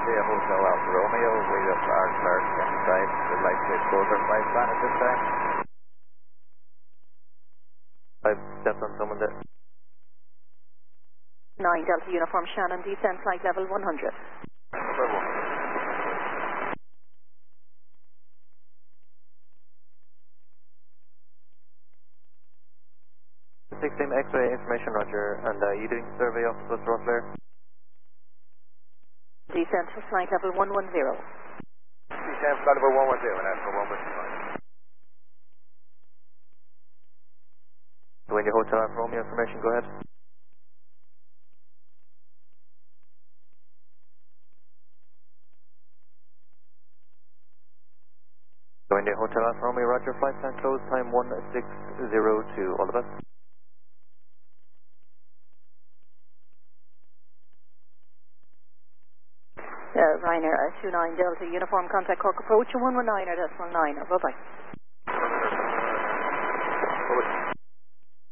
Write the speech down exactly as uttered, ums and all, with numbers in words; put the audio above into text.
India Hotel Alfa Romeo, we have our clerk inside. We'd like to close our flight plan at this time. I've stepped on someone there. nine Delta Uniform Shannon, descend flight level one hundred. Number one. six team X-ray information, Roger. And uh, you doing survey of the throttle there? Descend for flight level one one zero. Descend flight level one one zero, and that's for one one zero. When your Hotel Alfa Romeo information, go ahead. Going to Hotel Alfa Romeo, Roger, flight plan close, time one six zero two, all the best. Uh, Ryanair uh, two nine Delta Uniform, contact Cork approach one one nine or decimal nine, bye bye.